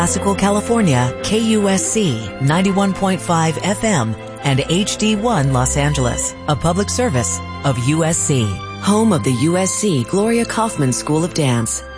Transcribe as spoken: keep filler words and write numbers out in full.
Classical California, K U S C ninety-one point five F M and H D one Los Angeles, a public service of U S C. Home of the U S C Gloria Kaufman School of Dance.